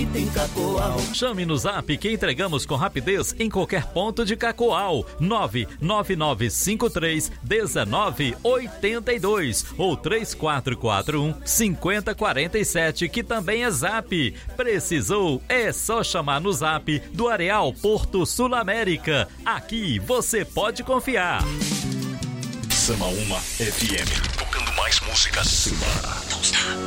tem Cacoal. Chame no Zap que entregamos com rapidez em qualquer ponto de Cacoal. 999531982 ou 3441-5047, que também é Zap. Precisou? É só chamar no Zap do Areal Porto Sul América. Aqui você pode confiar. Sama 1 FM, tocando mais músicas. Não está.